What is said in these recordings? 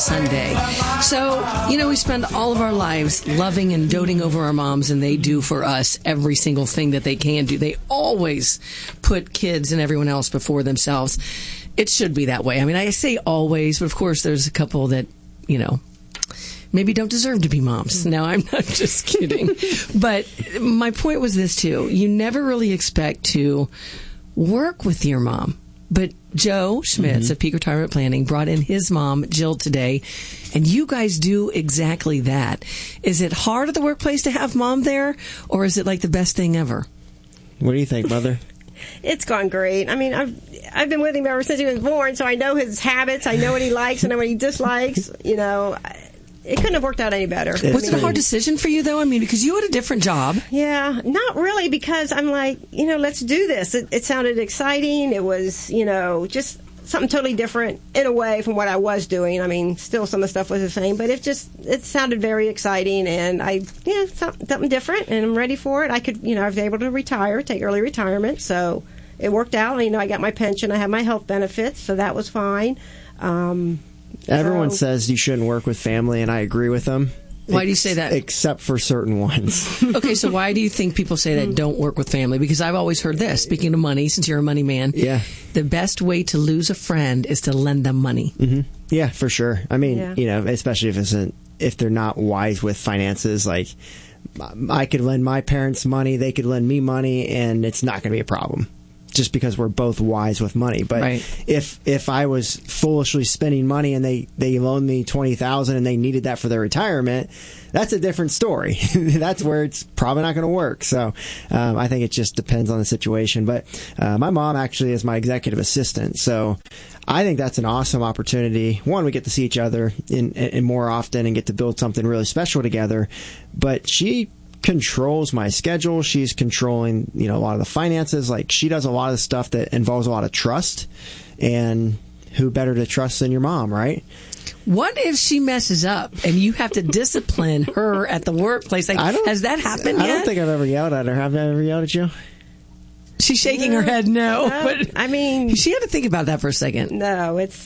Sunday. So, we spend all of our lives loving and doting over our moms, and they do for us every single thing that they can do. They always put kids and everyone else before themselves. It should be that way. I mean, I say always, but of course there's a couple that, maybe don't deserve to be moms. No, I'm not just kidding. But my point was this, too. You never really expect to work with your mom. But Joe Schmitz of Peak Retirement Planning brought in his mom, Jill, today, and you guys do exactly that. Is it hard at the workplace to have mom there, or is it like the best thing ever? What do you think, Mother? It's gone great. I mean, I've been with him ever since he was born, so I know his habits. I know what he likes. I know what he dislikes. It couldn't have worked out any better. Was it a hard decision for you, though? I mean, because you had a different job. Yeah, not really, because I'm like, let's do this. It sounded exciting. It was, just something totally different in a way from what I was doing. I mean, still some of the stuff was the same, but it sounded very exciting, and something different, and I'm ready for it. I could, I was able to retire, take early retirement, so it worked out. I got my pension, I have my health benefits, so that was fine. Everyone says you shouldn't work with family, and I agree with them. Why do you say that? Except for certain ones. Okay, so why do you think people say that don't work with family? Because I've always heard this, speaking of money, since you're a money man, the best way to lose a friend is to lend them money. Mm-hmm. Yeah, for sure. I mean, especially if they're not wise with finances, like I could lend my parents money, they could lend me money, and it's not going to be a problem. Just because we're both wise with money. But if I was foolishly spending money and they loaned me $20,000 and they needed that for their retirement, that's a different story. That's where it's probably not going to work. So I think it just depends on the situation. But my mom actually is my executive assistant. So I think that's an awesome opportunity. One, we get to see each other in more often and get to build something really special together. But she controls my schedule. She's controlling, a lot of the finances. Like, she does a lot of the stuff that involves a lot of trust, and who better to trust than your mom, right? What if she messes up and you have to discipline her at the workplace? Like, has that happened yet? I don't think I've ever yelled at her. Have I ever yelled at you? She's shaking her head no. But I mean, she had to think about that for a second. No, I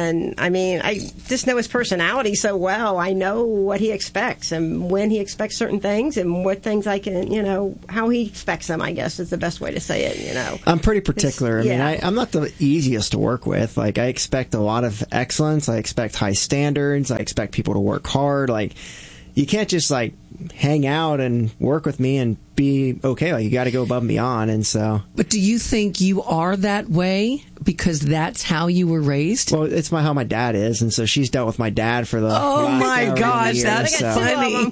just know his personality so well. I know what he expects and when he expects certain things and what things I can, how he expects them, I guess is the best way to say it, I'm pretty particular. I'm not the easiest to work with. Like, I expect a lot of excellence. I expect high standards. I expect people to work hard. Like, you can't just hang out and work with me and be okay. Like, you got to go above and beyond. And so, but do you think you are that way because that's how you were raised? Well, it's how my dad is, and so she's dealt with my dad for the last my gosh, that's funny.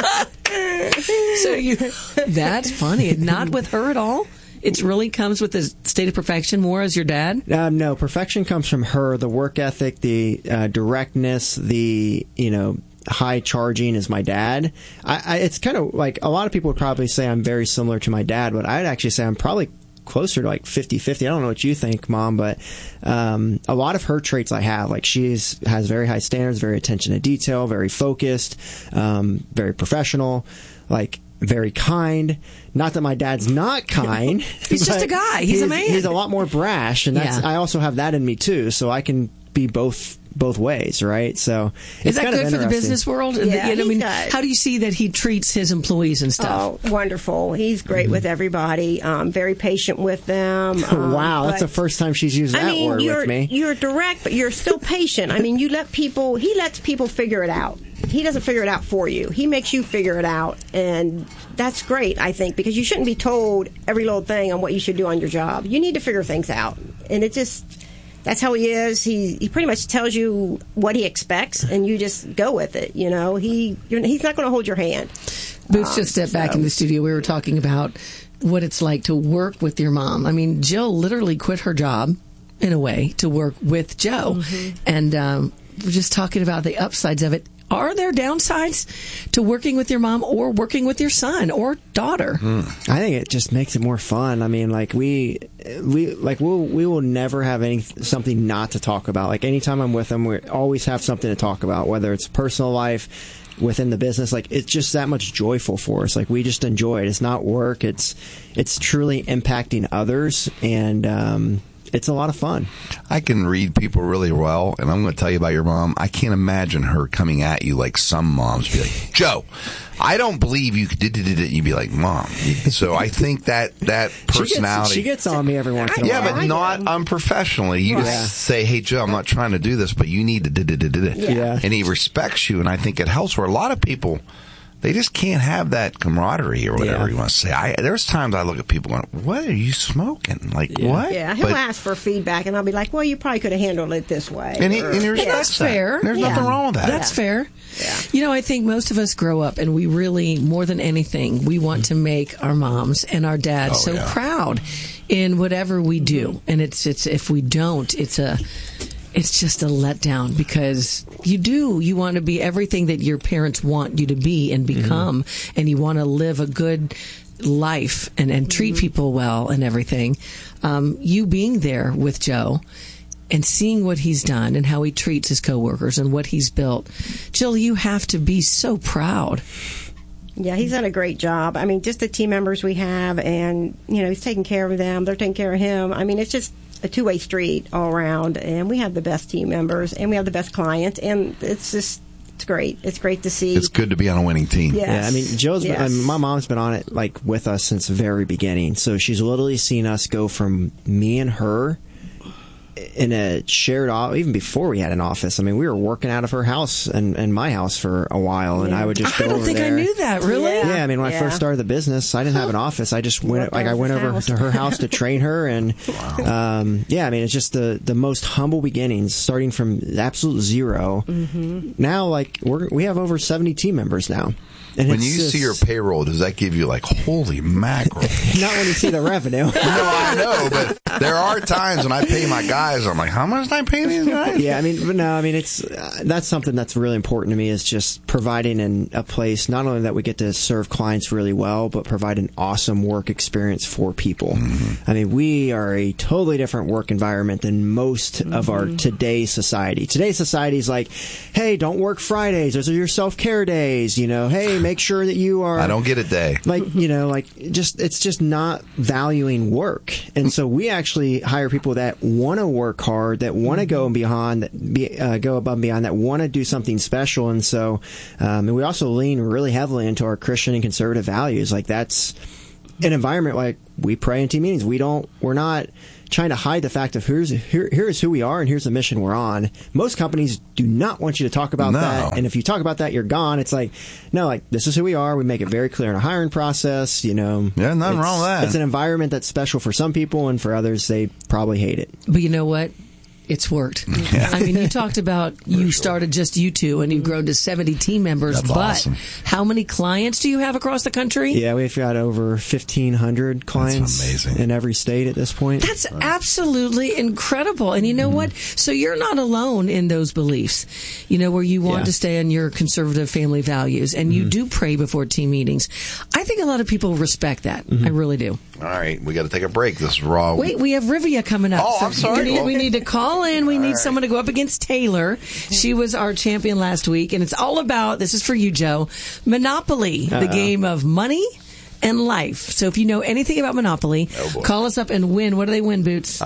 That's funny. Not with her at all. It really comes with the state of perfection more as your dad? No, perfection comes from her. The work ethic, the directness, the high charging is my dad. It's kind of like, a lot of people would probably say I'm very similar to my dad, but I'd actually say I'm probably closer to 50-50. I don't know what you think, Mom, but a lot of her traits I have. Like, she has very high standards, very attention to detail, very focused, very professional, very kind. Not that my dad's not kind. He's just a guy. He's a man. He's a lot more brash, and I also have that in me too, so I can be both ways, right? So is that good for the business world? Yeah, how do you see that he treats his employees and stuff? Oh, wonderful. He's great with everybody. Very patient with them. Wow, that's the first time she's used that word with me. You're direct, but you're still patient. He lets people figure it out. He doesn't figure it out for you. He makes you figure it out, and that's great, I think, because you shouldn't be told every little thing on what you should do on your job. You need to figure things out, and that's how he is. He pretty much tells you what he expects, and you just go with it. He's not going to hold your hand. Boots just stepped back in the studio. We were talking about what it's like to work with your mom. I mean, Jill literally quit her job, in a way, to work with Joe. Mm-hmm. And we're just talking about the upsides of it. Are there downsides to working with your mom or working with your son or daughter? I think it just makes it more fun. I mean, we will never have something not to talk about. Like, anytime I'm with them, we always have something to talk about, whether it's personal life, within the business. Like, it's just that much joyful for us. Like, we just enjoy it. It's not work. It's truly impacting others, and it's a lot of fun. I can read people really well, and I'm going to tell you about your mom. I can't imagine her coming at you like some moms be like, Joe, I don't believe you did it. You'd be like, Mom. So I think that personality. She gets on me every once in a while. Yeah, but not unprofessionally. You just say, hey, Joe, I'm not trying to do this, but you need to Yeah. And he respects you, and I think it helps where a lot of people, they just can't have that camaraderie or whatever you want to say. There's times I look at people going, what are you smoking? Like, what? Yeah, he'll ask for feedback, and I'll be like, well, you probably could have handled it this way. And he respects that's fair. There's nothing wrong with that. That's fair. Yeah. You know, I think most of us grow up and we really, more than anything, we want to make our moms and our dads proud in whatever we do. And it's if we don't, it's just a letdown because you want to be everything that your parents want you to be and become, and you want to live a good life and treat people well and everything. You being there with Joe and seeing what he's done and how he treats his coworkers and what he's built, Jill, you have to be so proud. Yeah, he's done a great job. I mean, just the team members we have, and, he's taking care of them. They're taking care of him. I mean, it's just a two-way street all around, and we have the best team members, and we have the best clients, and it's great. It's great to see. It's good to be on a winning team. Yes. Yeah, I mean, my mom's been on it with us since the very beginning. So she's literally seen us go from me and her in a shared office, even before we had an office. I mean, we were working out of her house and my house for a while, and I would just go over there. I don't think I knew that, really. Yeah, I mean, when I first started the business, I didn't have an office. I just went over to her house to train her, and I mean, it's just the most humble beginnings, starting from absolute zero. Mm-hmm. Now, we have over 70 team members now. And when you see your payroll, does that give you holy mackerel? Not when you see the revenue. No, I know, but there are times when I pay my guys, I'm like, how much did I pay these guys? Yeah, it's that's something that's really important to me, is just providing a place, not only that we get to serve clients really well, but provide an awesome work experience for people. Mm-hmm. I mean, we are a totally different work environment than most of our today's society. Today's society is like, hey, don't work Fridays. Those are your self-care days. Hey, make sure that you are. I don't get a day. It's just not valuing work. And so we actually hire people that want to work hard, that want to go beyond, go above and beyond, that want to do something special. And so, and we also lean really heavily into our Christian and conservative values. That's an environment we pray in team meetings. We're not trying to hide the fact of here's who we are and here's the mission we're on. Most companies do not want you to talk about that, and if you talk about that, you're gone. It's this is who we are. We make it very clear in a hiring process. Nothing wrong with that. It's an environment that's special for some people, and for others, they probably hate it. But you know what? It's worked. Yeah. I mean, you talked about you started just you two and you've grown to 70 team members. That's awesome. How many clients do you have across the country? Yeah, we've got over 1,500 clients in every state at this point. That's absolutely incredible. And you know what? So you're not alone in those beliefs, where you want to stay on your conservative family values, and you do pray before team meetings. I think a lot of people respect that. I really do. All right, we got to take a break. This is Raw. Wait, we have Rivia coming up. Oh, I'm sorry. We need to call in. We need someone to go up against Taylor. She was our champion last week, and it's all about, this is for you, Joe, Monopoly, the game of money and life. So if you know anything about Monopoly, call us up and win. What do they win, Boots?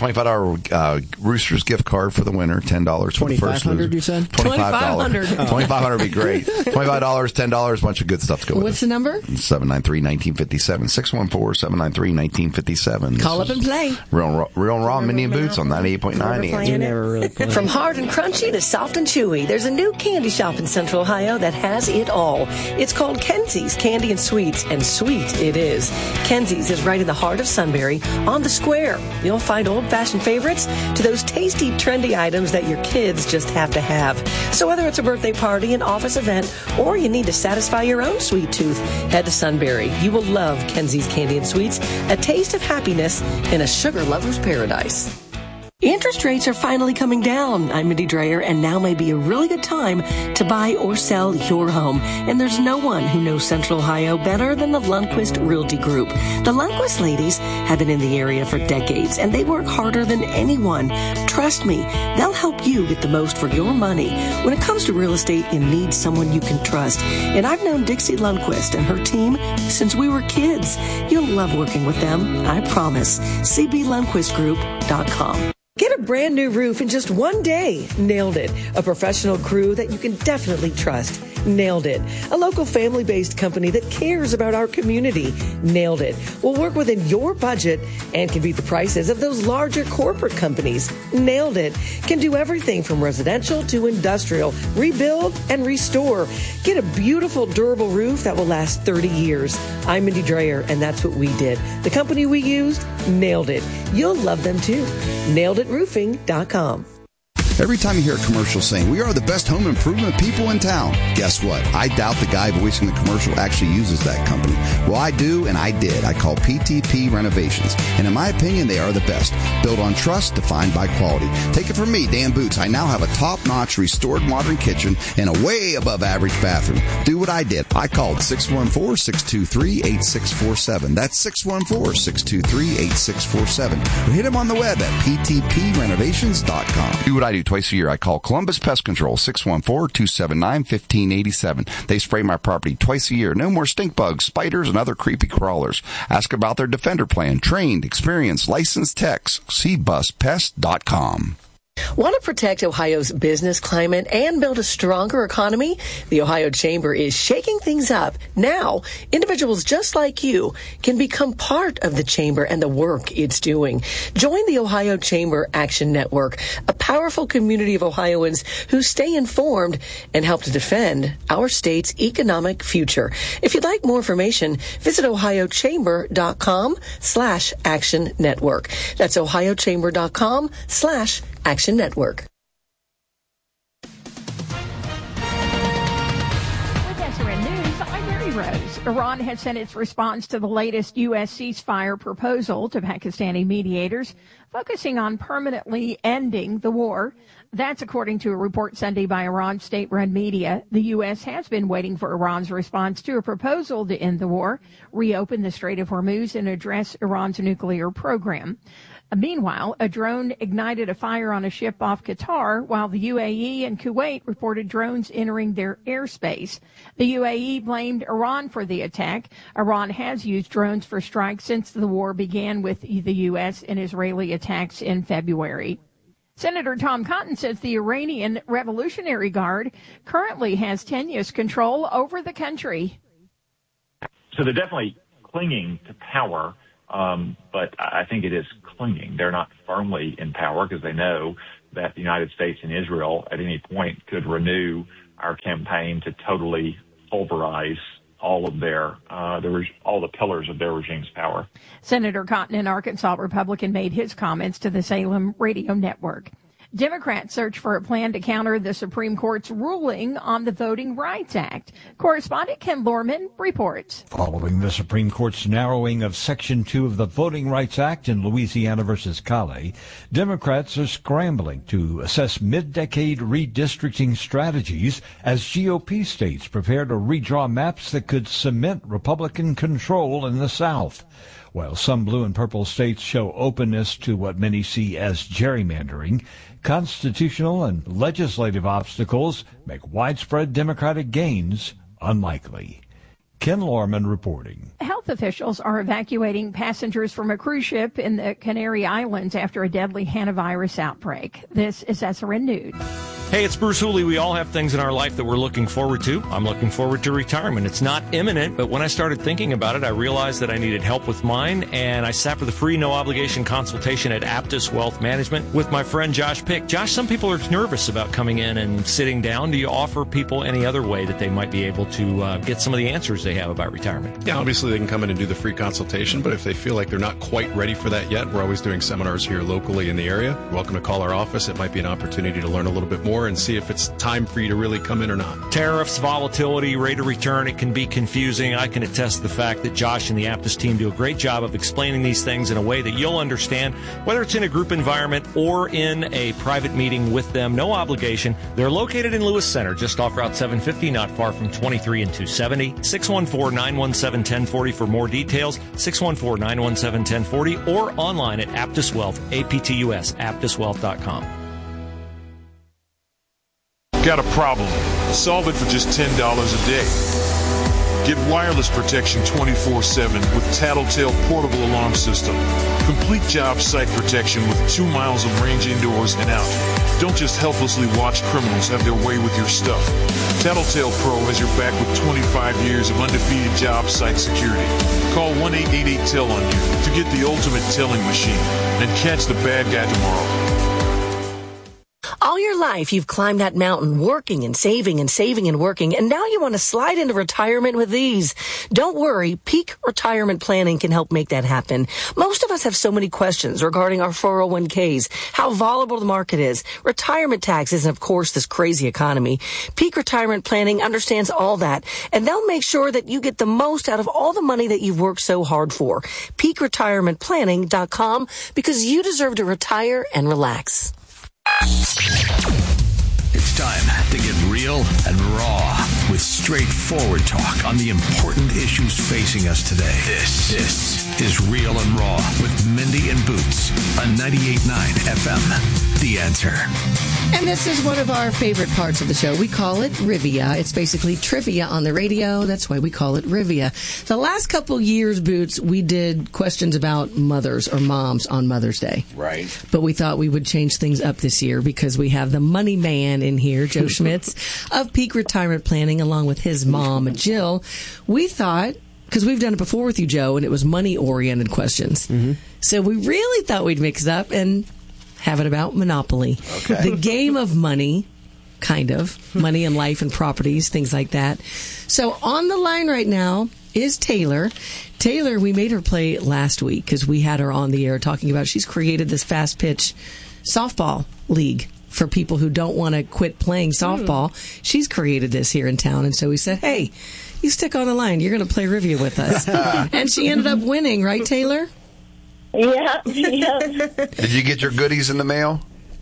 $25 Roosters gift card for the winner. $10 for the first loser. $2,500, you said? $2,500. $2,500 would be great. $25, $10, bunch of good stuff to go with. What's the number? 793-1957. 614-793-1957. Call up and play. Real and Raw, Mindy and Boots on 98.9. You never really play. From hard and crunchy to soft and chewy, there's a new candy shop in Central Ohio that has it all. It's called Kenzie's Candy and Sweets, and sweet it is. Kenzie's is right in the heart of Sunbury, on the square. You'll find old-fashioned favorites to those tasty, trendy items that your kids just have to have. So whether it's a birthday party, an office event, or you need to satisfy your own sweet tooth, head to Sunbury. You will love Kenzie's Candy and Sweets, a taste of happiness in a sugar lover's paradise. Interest rates are finally coming down. I'm Mindy Dreyer, and now may be a really good time to buy or sell your home. And there's no one who knows Central Ohio better than the Lundquist Realty Group. The Lundquist ladies have been in the area for decades, and they work harder than anyone. Trust me, they'll help you get the most for your money. When it comes to real estate, you need someone you can trust. And I've known Dixie Lundquist and her team since we were kids. You'll love working with them, I promise. CBLundquistGroup.com. Get a brand new roof in just one day. Nailed it. A professional crew that you can definitely trust. Nailed it. A local family-based company that cares about our community. Nailed it. Will work within your budget and can beat the prices of those larger corporate companies. Nailed it. Can do everything from residential to industrial. Rebuild and restore. Get a beautiful, durable roof that will last 30 years. I'm Mindy Dreyer, and that's what we did. The company we used, nailed it. You'll love them too. NailedItRoofing.com. Every time you hear a commercial saying, we are the best home improvement people in town, guess what? I doubt the guy voicing the commercial actually uses that company. Well, I do, and I did. I call PTP Renovations. And in my opinion, they are the best. Built on trust, defined by quality. Take it from me, Dan Boots. I now have a top-notch restored modern kitchen and a way above average bathroom. Do what I did. I called 614-623-8647. That's 614-623-8647. Or hit them on the web at ptprenovations.com. Do what I do twice a year. I call Columbus Pest Control, 614-279-1587. They spray my property twice a year. No more stink bugs, spiders, and other creepy crawlers. Ask about their Defender plan. Trained, experienced, licensed techs. cbuspest.com. Want to protect Ohio's business climate and build a stronger economy? The Ohio Chamber is shaking things up. Now, individuals just like you can become part of the Chamber and the work it's doing. Join the Ohio Chamber Action Network, a powerful community of Ohioans who stay informed and help to defend our state's economic future. If you'd like more information, visit ohiochamber.com/action network. That's ohiochamber.com/Action Network. With SRN News, I'm Mary Rose. Iran has sent its response to the latest U.S. ceasefire proposal to Pakistani mediators, focusing on permanently ending the war. That's according to a report Sunday by Iran's state-run media. The U.S. has been waiting for Iran's response to a proposal to end the war, reopen the Strait of Hormuz, and address Iran's nuclear program. Meanwhile, a drone ignited a fire on a ship off Qatar, while the UAE and Kuwait reported drones entering their airspace. The UAE blamed Iran for the attack. Iran has used drones for strikes since the war began with the U.S. and Israeli attacks in February. Senator Tom Cotton says the Iranian Revolutionary Guard currently has tenuous control over the country. So they're definitely clinging to power. But I think it is clinging. They're not firmly in power because they know that the United States and Israel at any point could renew our campaign to totally pulverize all of their all the pillars of their regime's power. Senator Cotton, an Arkansas Republican, made his comments to the Salem Radio Network. Democrats search for a plan to counter the Supreme Court's ruling on the Voting Rights Act. Correspondent Ken Lorman reports. Following the Supreme Court's narrowing of Section 2 of the Voting Rights Act in Louisiana versus Cali, Democrats are scrambling to assess mid-decade redistricting strategies as GOP states prepare to redraw maps that could cement Republican control in the South. While some blue and purple states show openness to what many see as gerrymandering, constitutional and legislative obstacles make widespread Democratic gains unlikely. Ken Lorman reporting. Health officials are evacuating passengers from a cruise ship in the Canary Islands after a deadly hantavirus outbreak. This is SRN News. Hey, it's Bruce Hooley. We all have things in our life that we're looking forward to. I'm looking forward to retirement. It's not imminent, but when I started thinking about it, I realized that I needed help with mine, and I sat for the free, no-obligation consultation at Aptus Wealth Management with my friend Josh Pick. Josh, some people are nervous about coming in and sitting down. Do you offer people any other way that they might be able to get some of the answers they have about retirement? Yeah, obviously they can come in and do the free consultation, but if they feel like they're not quite ready for that yet, we're always doing seminars here locally in the area. You're welcome to call our office. It might be an opportunity to learn a little bit more more and see if it's time for you to really come in or not. Tariffs, volatility, rate of return, it can be confusing. I can attest to the fact that Josh and the Aptus team do a great job of explaining these things in a way that you'll understand, whether it's in a group environment or in a private meeting with them. No obligation. They're located in Lewis Center, just off Route 750, not far from 23 and 270. 614-917-1040 for more details. 614-917-1040 or online at Aptus Wealth, APTUS, aptuswealth.com. Got a problem? Solve it for just $10 a day. Get wireless protection 24/7 with Tattletale Portable Alarm System. Complete job site protection with 2 miles of range indoors and out. Don't just helplessly watch criminals have their way with your stuff. Tattletale Pro has your back with 25 years of undefeated job site security. Call 1-888-TEL on you to get the ultimate telling machine and catch the bad guy tomorrow. All your life, you've climbed that mountain, working and saving and working, and now you want to slide into retirement with ease. Don't worry, Peak Retirement Planning can help make that happen. Most of us have so many questions regarding our 401ks, how volatile the market is, retirement taxes, and of course, this crazy economy. Peak Retirement Planning understands all that, and they'll make sure that you get the most out of all the money that you've worked so hard for. PeakRetirementPlanning.com, because you deserve to retire and relax. It's time to get real and raw with straightforward talk on the important issues facing us today. This is Real and Raw with Mindy and Boots on 98.9 FM. The Answer. And this is one of our favorite parts of the show. We call it Rivia. It's basically trivia on the radio. That's why we call it Rivia. The last couple years, Boots, we did questions about mothers or moms on Mother's Day. Right. But we thought we would change things up this year because we have the money man in here, Joe Schmitz of Peak Retirement Planning, along with his mom, Jill. We thought, because we've done it before with you, Joe, and it was money-oriented questions. Mm-hmm. So we really thought we'd mix it up and have it about Monopoly. Okay. The game of money, kind of. Money and life and properties, things like that. So on the line right now is Taylor. Taylor, we made her play last week because we had her on the air talking about she's created this fast pitch softball league for people who don't want to quit playing softball. She's created this here in town. And so we said, hey, you stick on the line. You're going to play Rivia with us. And she ended up winning, right, Taylor? Yeah. Did you get your goodies in the mail?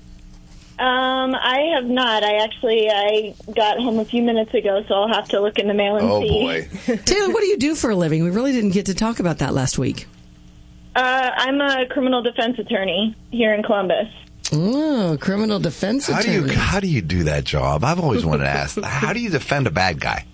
I have not. I got home a few minutes ago, so I'll have to look in the mail and see. Oh, boy. Taylor, what do you do for a living? We really didn't get to talk about that last week. I'm a criminal defense attorney here in Columbus. Oh, criminal defense attorney. How do you do that job? I've always wanted to ask, how do you defend a bad guy?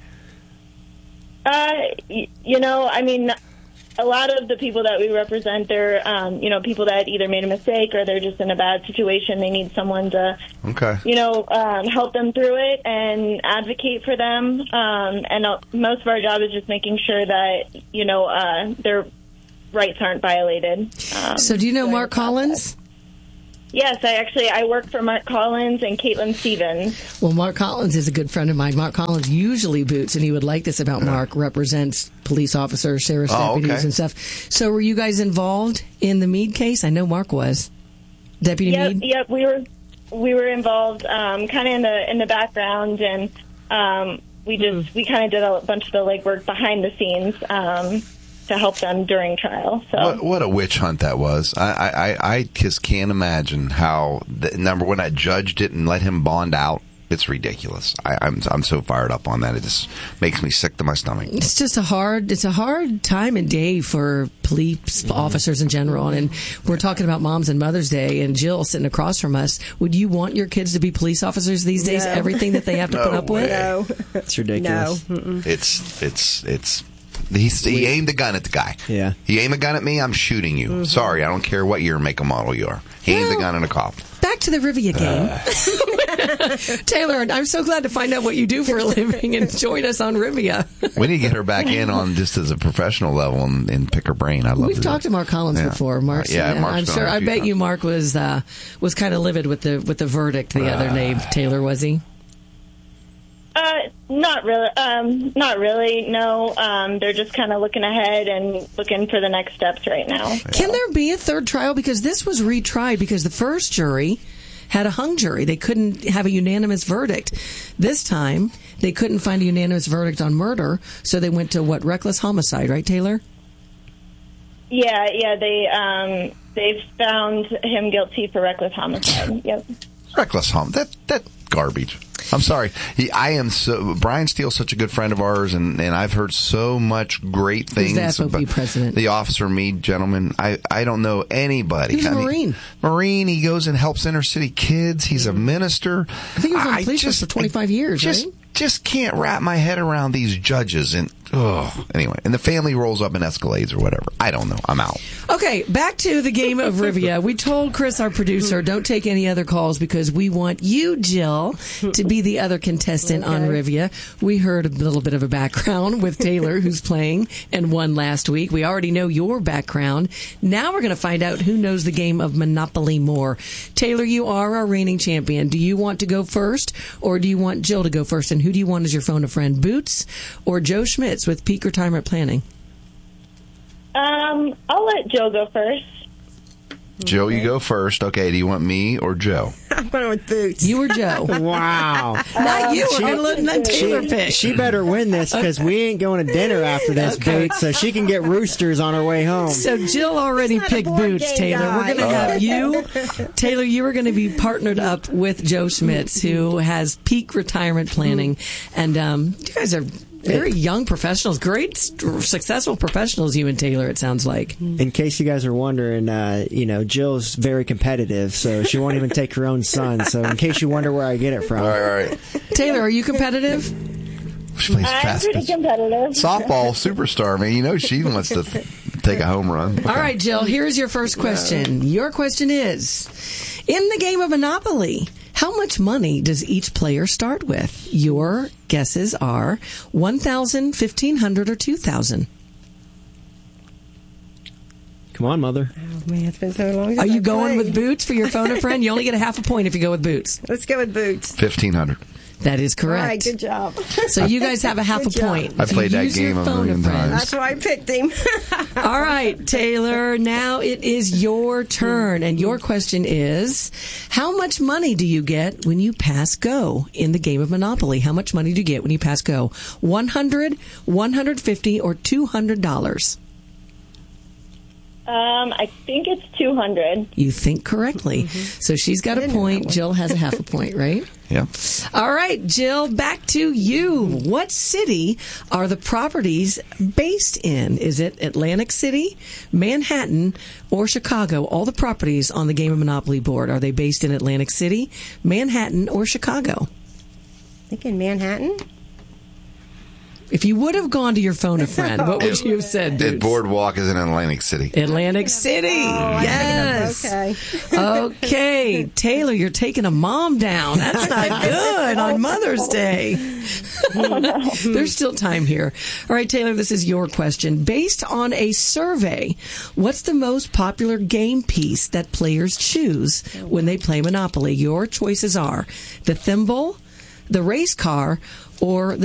A lot of the people that we represent, they're, people that either made a mistake or they're just in a bad situation. They need someone to, help them through it and advocate for them. And most of our job is just making sure that, their rights aren't violated. So do you know Mark Collins? Yes, I work for Mark Collins and Caitlin Stevens. Well, Mark Collins is a good friend of mine. Mark Collins usually, Boots, and he would like this about Mark, represents police officers, sheriff's deputies, and stuff. So were you guys involved in the Meade case? I know Mark was. Deputy Meade? Yep, we were involved kind of in the background, and we kind of did a bunch of the legwork behind the scenes to help them during trial. So what a witch hunt that was. I just can't imagine how number one, that judge didn't let him bond out. It's ridiculous. I'm so fired up on that. It just makes me sick to my stomach. It's just a hard time and day for police officers in general. And we're talking about Moms and Mother's Day, and Jill sitting across from us. Would you want your kids to be police officers these days? No. Everything that they have to put up with? No. It's ridiculous. No. It's He aimed a gun at the guy. Yeah. He aimed a gun at me, I'm shooting you. Mm-hmm. Sorry, I don't care what year, make, and model you are. He aimed a gun at a cop. Back to the Rivia game. Taylor, I'm so glad to find out what you do for a living and join us on Rivia. We need to get her back in on just as a professional level and pick her brain. We've talked to Mark Collins before. Mark's, I'm sure. I bet you Mark was kind of livid with the verdict the other day. Taylor, was he? Not really. Not really. No. They're just kind of looking ahead and looking for the next steps right now. Can there be a third trial? Because this was retried because the first jury had a hung jury. They couldn't have a unanimous verdict. This time, they couldn't find a unanimous verdict on murder, so they went to reckless homicide, right, Taylor? Yeah, they found him guilty for reckless homicide. Yep. Reckless homicide. That garbage. I'm sorry. Brian Steele's such a good friend of ours, and I've heard so much great things. He's the FOP president. The Officer Meade gentleman. I don't know anybody. He's a Marine. Marine. He goes and helps inner city kids. He's a minister. I think he was on the police force for 25 years, right? Just can't wrap my head around these judges. And anyway, and the family rolls up in Escalades or whatever. I don't know. I'm out. Okay, back to the game of Rivia. We told Chris, our producer, don't take any other calls because we want you, Jill, to be the other contestant on Rivia. We heard a little bit of a background with Taylor, who's playing and won last week. We already know your background. Now we're going to find out who knows the game of Monopoly more. Taylor, you are our reigning champion. Do you want to go first, or do you want Jill to go first? And who do you want as your phone a friend, Boots or Joe Schmitz with Peak Retirement Planning? I'll let Joe go first. Joe, you go first. Okay, do you want me or Joe? I'm going with Boots. You or Joe? Wow. Not you. We're going to let Taylor pick. She better win this because we ain't going to dinner after this, Boots, so she can get roosters on her way home. So Jill already picked Boots, Taylor. We're going to have you. Taylor, you are going to be partnered up with Joe Schmitz, who has Peak Retirement Planning. And you guys are very young professionals, great, successful professionals, you and Taylor, it sounds like. In case you guys are wondering, Jill's very competitive, so she won't even take her own son. So in case you wonder where I get it from. All right. Taylor, are you competitive? She plays I'm pretty competitive. Softball superstar, man. She wants to take a home run. Okay. All right, Jill, here's your first question. Your question is, in the game of Monopoly, how much money does each player start with? Your guesses are $1,000, $1,500, or $2,000. Come on, Mother. Oh, man, it's been so long. Are you going with Boots for your phone a friend? You only get a half a point if you go with Boots. Let's go with Boots. 1,500. That is correct. All right, good job. So you guys have a half a point. I played that game a million times. That's why I picked him. All right, Taylor, now it is your turn. And your question is, how much money do you get when you pass go in the game of Monopoly? How much money do you get when you pass go? $100, $150, or $200? I think it's 200. You think correctly. So she's got a point. Jill has a half a point, right? Yeah. All right, Jill, back to you. What city are the properties based in? Is it Atlantic City, Manhattan, or Chicago? All the properties on the Game of Monopoly board, are they based in Atlantic City, Manhattan, or Chicago? I think in Manhattan. If you would have gone to your phone a friend, what would you have said, Boots? Boardwalk is in Atlantic City. Atlantic City. Yes. Okay. Okay. Taylor, you're taking a mom down. That's not good on Mother's Day. There's still time here. All right, Taylor, this is your question. Based on a survey, what's the most popular game piece that players choose when they play Monopoly? Your choices are the thimble, the race car, or